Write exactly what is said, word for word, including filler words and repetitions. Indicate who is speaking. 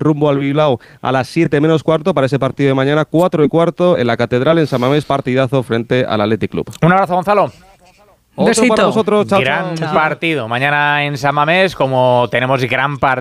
Speaker 1: rumbo al Bilbao a las siete menos cuarto para ese partido de mañana, cuatro y cuarto en la Catedral en San Mamés, partidazo frente al Athletic Club.
Speaker 2: Un abrazo, Gonzalo.
Speaker 1: Otro
Speaker 3: Besito.
Speaker 1: para vosotros. Chao,
Speaker 2: Gran
Speaker 1: chao.
Speaker 2: partido mañana en San Mamés, como tenemos gran partido